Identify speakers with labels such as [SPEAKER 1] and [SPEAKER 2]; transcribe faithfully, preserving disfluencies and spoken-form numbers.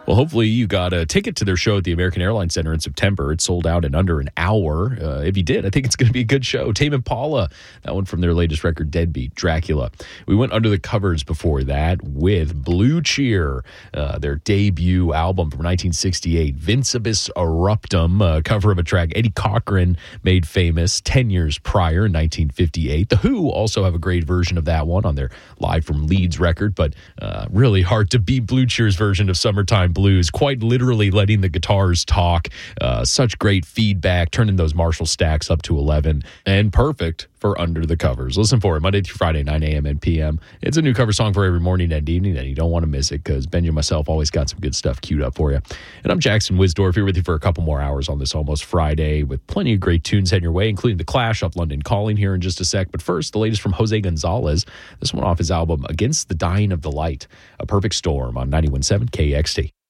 [SPEAKER 1] Well, hopefully you got a ticket to their show at the American Airlines Center in September. It sold out in under an hour. Uh, if you did, I think it's going to be a good show. Tame Impala, that one from their latest record, Deadbeat, Dracula. We went under the covers before that with Blue Cheer, uh, their debut album from nineteen sixty-eight, Vincebus Eruptum, a cover of a track Eddie Cochran made famous ten years prior in nineteen fifty-eight. The Who also have a great version of that one on their Live from Leeds record, but uh, really hard to beat Blue Cheer's version of Summertime Blues, quite literally letting the guitars talk. Uh, such great feedback, turning those Marshall stacks up to eleven, and perfect for Under the Covers. Listen for it Monday through Friday, nine a.m. and p.m. It's a new cover song for every morning and evening, and you don't want to miss it because Benji and myself always got some good stuff queued up for you. And I'm Jackson Wisdorf here with you for a couple more hours on this Almost Friday with plenty of great tunes heading your way, including The Clash up London Calling here in just a sec. But first, the latest from Jose Gonzalez. This one off his album Against the Dying of the Light, A Perfect Storm on ninety-one point seven K X T.